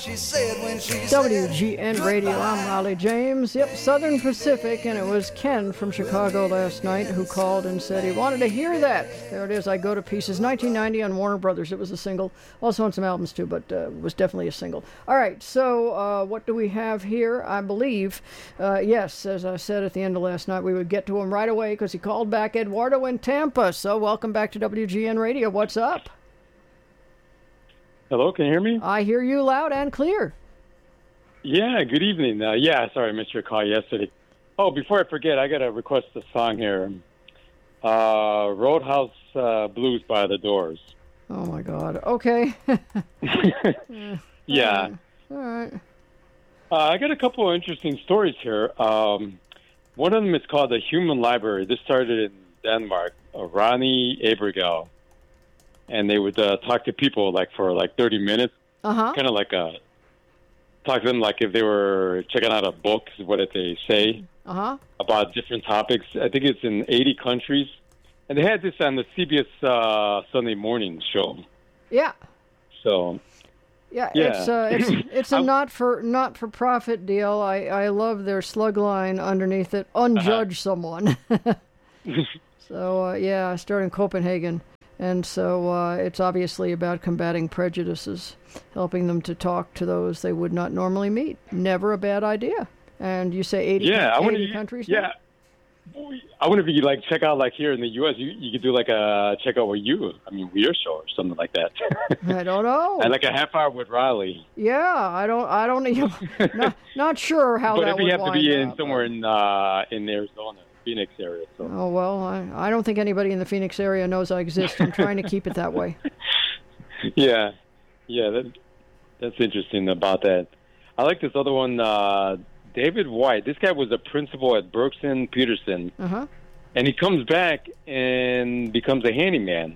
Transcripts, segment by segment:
She said when she WGN Radio, I'm Raleigh James. Yep, Southern Pacific, and it was Ken from Chicago last night who called and said he wanted to hear that. There it is, I Go to Pieces, 1990 on Warner Brothers. It was a single, also on some albums too, but was definitely a single. All right, so what do we have here? I believe, yes, as I said at the end of last night, we would get to him right away because he called back Eduardo in Tampa. So welcome back to WGN Radio. What's up? Hello, can you hear me? I hear you loud and clear. Yeah, good evening. Sorry I missed your call yesterday. Oh, before I forget, I got to request a song here. Roadhouse Blues by The Doors. Oh, my God. Okay. Yeah. All right. I got a couple of interesting stories here. One of them is called The Human Library. This started in Denmark. Ronnie Abergel. And they would talk to people for 30 minutes, kind of talk to them like if they were checking out a book, is what they say, about different topics. I think it's in 80 countries. And they had this on the CBS Sunday morning show. Yeah. So. Yeah. It's a not for profit deal. I love their slug line underneath it. Unjudge someone. So I started in Copenhagen. And so it's obviously about combating prejudices, helping them to talk to those they would not normally meet. Never a bad idea. And you say 80 countries? Yeah. Now? I wonder if you could check out here in the U.S. You could do a check out with your show or something like that. I don't know. And a half hour with Riley. Yeah, I don't not sure how but that would if you have to be in up, somewhere in Arizona. Phoenix area. So. Oh, well, I don't think anybody in the Phoenix area knows I exist. I'm trying to keep it that way. Yeah, that's interesting about that. I like this other one, David White. This guy was a principal at Brooks and Peterson, and he comes back and becomes a handyman.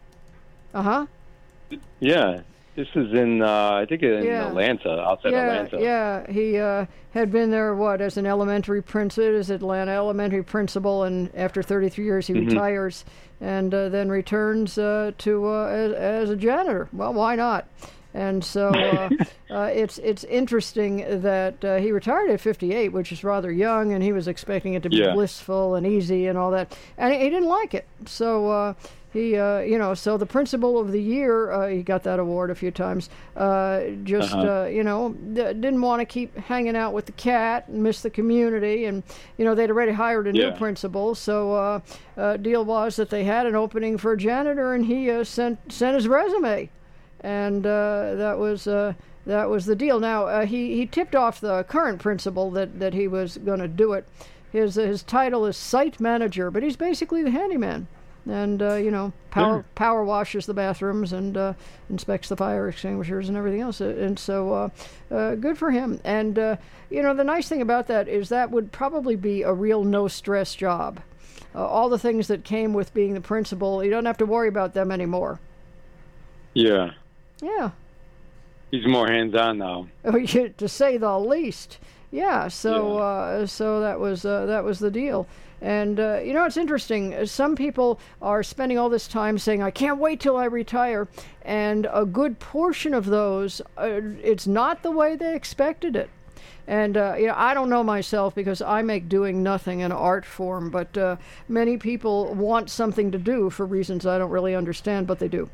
Yeah. This is in, I think, in Atlanta, outside Atlanta. Yeah, he had been there, as an elementary principal, Atlanta elementary principal, and after 33 years he retires and then returns to as a janitor. Well, why not? And so it's interesting that he retired at 58, which is rather young, and he was expecting it to be blissful and easy and all that, and he didn't like it. So he, so the principal of the year, he got that award a few times, didn't want to keep hanging out with the cat and miss the community. And, they'd already hired a new principal. So deal was that they had an opening for a janitor, and he sent his resume. And that was the deal. Now, he tipped off the current principal that he was going to do it. His title is site manager, but he's basically the handyman. And, power washes the bathrooms and inspects the fire extinguishers and everything else. And so good for him. And, the nice thing about that is that would probably be a real no-stress job. All the things that came with being the principal, you don't have to worry about them anymore. Yeah. Yeah. He's more hands-on now. To say the least. Yeah, so that was the deal. And, it's interesting. Some people are spending all this time saying, I can't wait till I retire. And a good portion of those, it's not the way they expected it. And, I don't know myself because I make doing nothing an art form. But many people want something to do for reasons I don't really understand, but they do.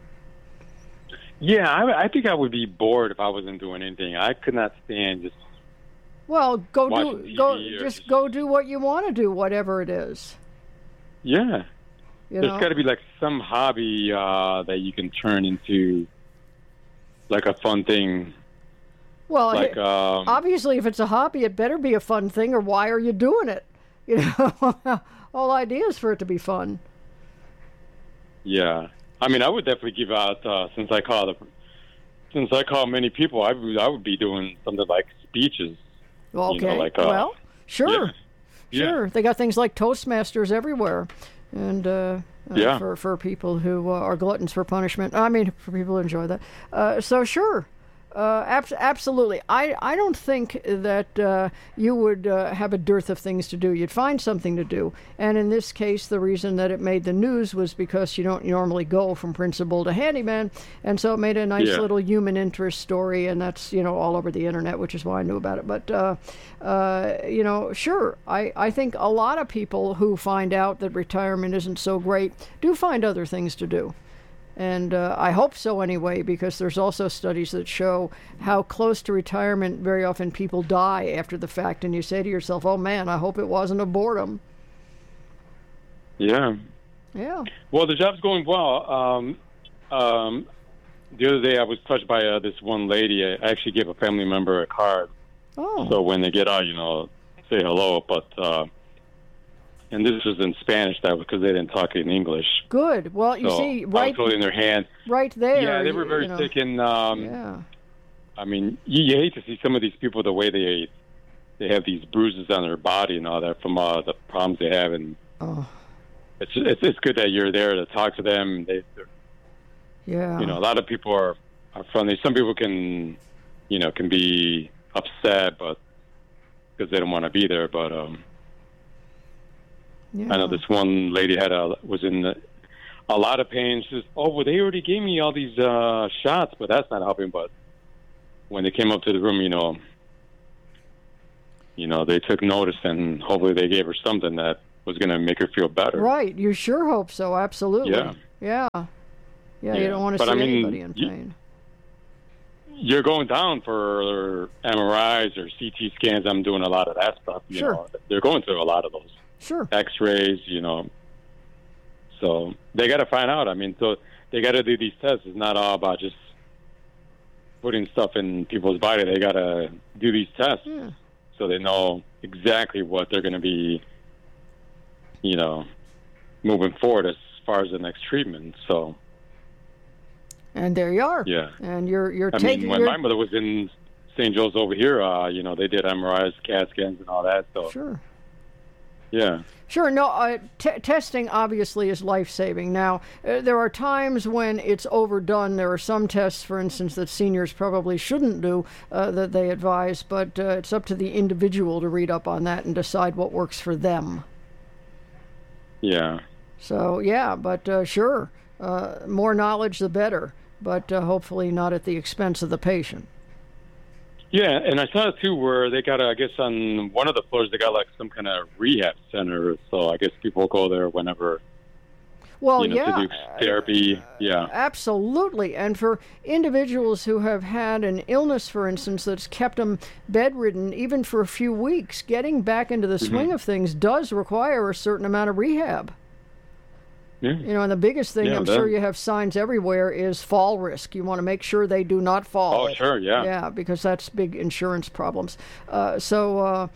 Yeah, I think I would be bored if I wasn't doing anything. I could not stand just... Well, go do what you want to do, whatever it is. Yeah. There's got to be some hobby that you can turn into a fun thing. Well, obviously, if it's a hobby, it better be a fun thing, or why are you doing it? All ideas for it to be fun. Yeah, I mean, I would definitely give out since I call many people, I would be doing something like speeches. Okay. Sure. Yeah. Sure. They got things like Toastmasters everywhere. And for people who are gluttons for punishment. I mean, for people who enjoy that. So, sure. Absolutely. I don't think that you would have a dearth of things to do. You'd find something to do. And in this case, the reason that it made the news was because you don't normally go from principal to handyman. And so it made a nice little human interest story. And that's, all over the internet, which is why I knew about it. But, sure, I think a lot of people who find out that retirement isn't so great do find other things to do. And I hope so anyway, because there's also studies that show how close to retirement very often people die after the fact. And you say to yourself, oh, man, I hope it wasn't a boredom. Yeah. Yeah. Well, the job's going well. The other day I was touched by this one lady. I actually gave a family member a card. Oh. So when they get out, say hello. But and this was in Spanish, that because they didn't talk in English. Good. Well, you see, I was holding their hand. Right there. Yeah, they were very sick, and I mean, you hate to see some of these people the way they have these bruises on their body and all that from the problems they have, and it's good that you're there to talk to them. Yeah. A lot of people are friendly. Some people can be upset, but because they don't want to be there, but. Yeah. I know this one lady was in a lot of pain. She says, "Oh, well, they already gave me all these shots, but that's not helping." But when they came up to the room, they took notice, and hopefully they gave her something that was going to make her feel better. Right. You sure hope so. Absolutely. Yeah. You don't want to see anybody in pain. You're going down for MRIs or CT scans. I'm doing a lot of that stuff. Sure. They're going through a lot of those. Sure. X-rays, So they got to find out. I mean, so they got to do these tests. It's not all about just putting stuff in people's body. They got to do these tests so they know exactly what they're going to be, moving forward as far as the next treatment. So. And there you are. Yeah. And you're I taking. When my mother was in St. Joe's over here, they did MRIs, CAT scans, and all that. So. Sure. Yeah. Sure. No, testing obviously is life-saving. Now, there are times when it's overdone. There are some tests, for instance, that seniors probably shouldn't do that they advise, but it's up to the individual to read up on that and decide what works for them. Yeah. So, but sure, more knowledge the better, but hopefully not at the expense of the patient. Yeah, and I saw it too where they got, I guess, on one of the floors, they got like some kind of rehab center. So I guess people go there whenever, to do therapy. Yeah. Absolutely. And for individuals who have had an illness, for instance, that's kept them bedridden even for a few weeks, getting back into the swing of things does require a certain amount of rehab. Yeah. And the biggest thing, I'm sure you have signs everywhere, is fall risk. You want to make sure they do not fall. Oh, sure, yeah. Yeah, because that's big insurance problems. Absolutely.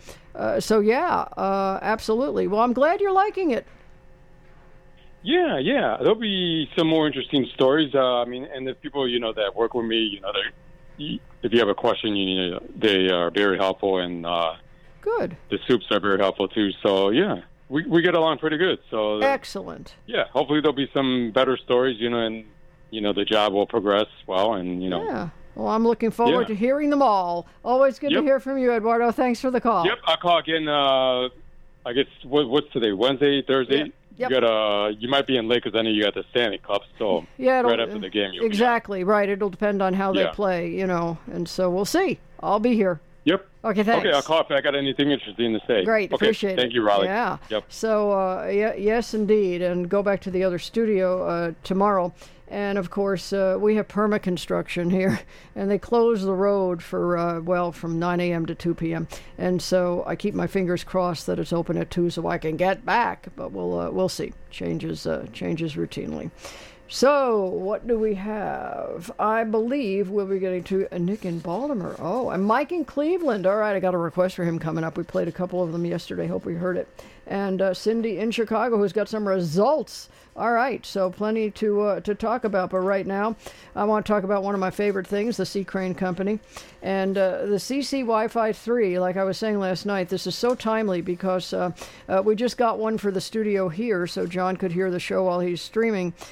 Well, I'm glad you're liking it. Yeah. There'll be some more interesting stories. And the people, that work with me, if you have a question, they are very helpful, and good. The soups are very helpful too. So, yeah. We get along pretty good. So excellent. Yeah, hopefully there'll be some better stories, and the job will progress well, and Yeah. Well, I'm looking forward to hearing them all. Always good to hear from you, Eduardo. Thanks for the call. Yep, I'll call again. I guess what's today? Wednesday, Thursday. Yep. You might be in late because I know you got the Stanley Cup. So right after the game, exactly right. It'll depend on how they play, and so we'll see. I'll be here. Yep. Okay, thanks. Okay, I'll call if I got anything interesting to say. Great, appreciate it. Thank you, Raleigh. Yeah. Yep. So, yes, indeed, and go back to the other studio tomorrow. And, of course, we have perma-construction here, and they close the road for, from 9 a.m. to 2 p.m. And so I keep my fingers crossed that it's open at 2 so I can get back, but we'll see. Changes routinely. So, what do we have? I believe we'll be getting to Nick in Baltimore. Oh, and Mike in Cleveland. All right, I got a request for him coming up. We played a couple of them yesterday. Hope we heard it. And Cindy in Chicago, who's got some results. All right, so plenty to talk about. But right now, I want to talk about one of my favorite things, the C. Crane Company. And the CC Wi-Fi 3, like I was saying last night, this is so timely because we just got one for the studio here, so John could hear the show while he's streaming. And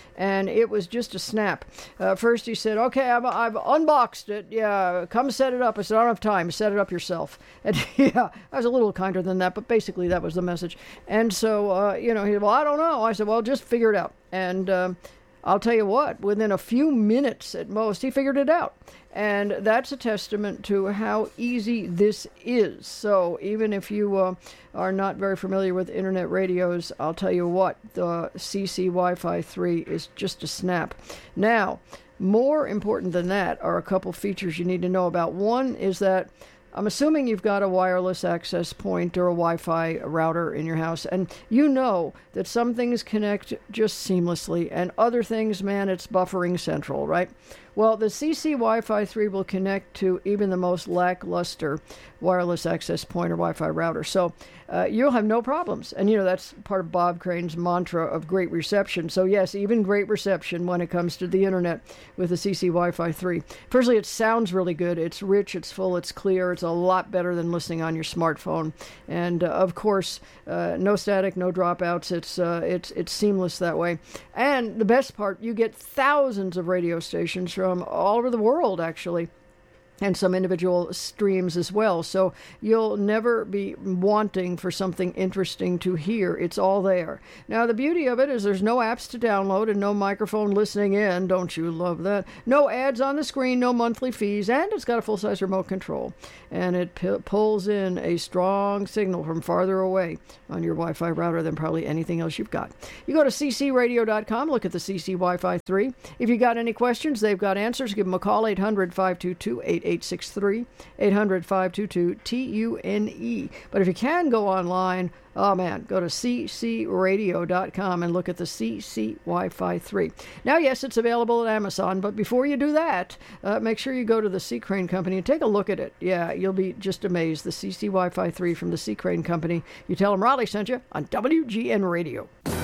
and it was just a snap. First he said, okay, I've unboxed it. Yeah, come set it up. I said, I don't have time. Set it up yourself. And yeah, I was a little kinder than that, but basically that was the message. And so, he said, well, I don't know. I said, well, just figure it out. And I'll tell you what, within a few minutes at most, he figured it out. And that's a testament to how easy this is. So even if you are not very familiar with internet radios, I'll tell you what, the CC Wi-Fi 3 is just a snap. Now, more important than that are a couple features you need to know about. One is that I'm assuming you've got a wireless access point or a Wi-Fi router in your house, and you know that some things connect just seamlessly, and other things, man, it's buffering central, right? Well, the CC Wi-Fi 3 will connect to even the most lackluster wireless access point or Wi-Fi router. So you'll have no problems. And, that's part of Bob Crane's mantra of great reception. So, yes, even great reception when it comes to the internet with the CC Wi-Fi 3. Firstly, it sounds really good. It's rich, it's full, it's clear. It's a lot better than listening on your smartphone. And, of course, no static, no dropouts. It's seamless that way. And the best part, you get thousands of radio stations from all over the world, actually, and some individual streams as well. So you'll never be wanting for something interesting to hear. It's all there. Now, the beauty of it is there's no apps to download and no microphone listening in. Don't you love that? No ads on the screen, no monthly fees, and it's got a full-size remote control. And it pulls in a strong signal from farther away on your Wi-Fi router than probably anything else you've got. You go to ccradio.com, look at the CC Wi-Fi 3. If you got any questions, they've got answers. Give them a call, 800-522-8863, 800-522-TUNE. But if you can go online, oh man, go to ccradio.com and look at the CC Wi-Fi 3. Now, yes, it's available at Amazon, but before you do that, make sure you go to the C. Crane Company and take a look at it. Yeah, you'll be just amazed. The CC Wi-Fi 3 from the C. Crane Company. You tell them Raleigh sent you on WGN Radio.